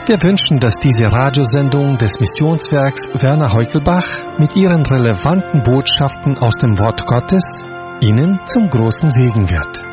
Wir wünschen, dass diese Radiosendung des Missionswerks Werner Heukelbach mit ihren relevanten Botschaften aus dem Wort Gottes Ihnen zum großen Segen wird.